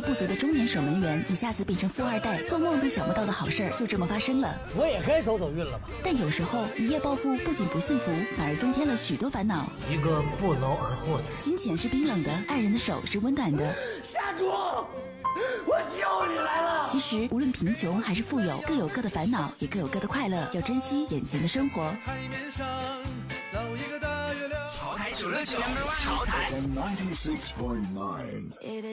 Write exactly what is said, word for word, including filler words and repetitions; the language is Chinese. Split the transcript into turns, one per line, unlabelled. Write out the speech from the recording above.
不足的中年守门员一下子变成富二代，做梦都想不到的好事儿就这么发生了。
我也该走走运了吧？
但有时候一夜暴富不仅不幸福，反而增添了许多烦恼。
一个不劳而获的
金钱是冰冷的，爱人的手是温暖的。
下主，我救你来了！
其实无论贫穷还是富有，各有各的烦恼，也各有各的快乐，要珍惜眼前的生活。
海面上捞一个大月亮。
潮台九六九，潮台。
ninety-six point nine